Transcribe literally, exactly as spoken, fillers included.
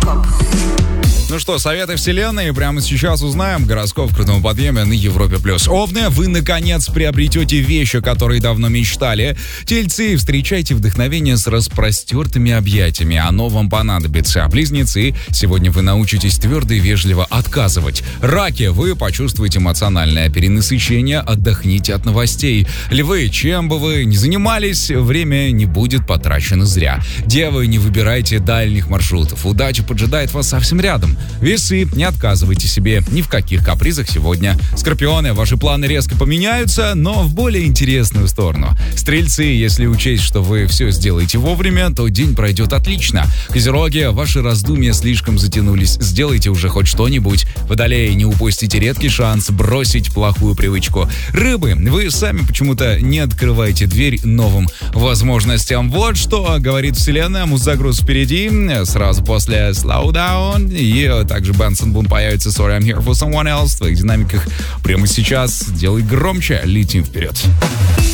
Гороскоп. Ну что, советы вселенной прямо сейчас узнаем. Гороскоп в крутом подъеме на Европе+. Овны, вы наконец приобретете вещи, которые давно мечтали. Тельцы, встречайте вдохновение с распростертыми объятиями. Оно вам понадобится. Близнецы, сегодня вы научитесь твердо и вежливо отказывать. Раки, вы почувствуете эмоциональное перенасыщение. Отдохните от новостей. Львы, чем бы вы ни занимались, время не будет потрачено зря. Девы, не выбирайте дальних маршрутов. Удача поджидает вас совсем рядом. Весы, не отказывайте себе ни в каких капризах сегодня. Скорпионы, ваши планы резко поменяются, но в более интересную сторону. Стрельцы, если учесть, что вы все сделаете вовремя, то день пройдет отлично. Козероги, ваши раздумья слишком затянулись, сделайте уже хоть что-нибудь. Водолеи, не упустите редкий шанс бросить плохую привычку. Рыбы, вы сами почему-то не открываете дверь новым возможностям. Вот что говорит вселенная. Музагруз впереди, сразу после Slow Down, и также Бенсон Бун появится Sorry I'm Here for Someone Else в твоих динамиках прямо сейчас. Делай громче, летим вперед.